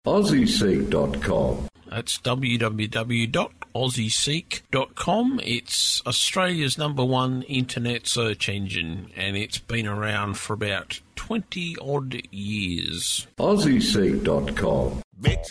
AussieSeek.com. That's www.aussieseek.com. It's Australia's #1 internet search engine, and it's been around for about 20-odd years. AussieSeek.com. Bitch,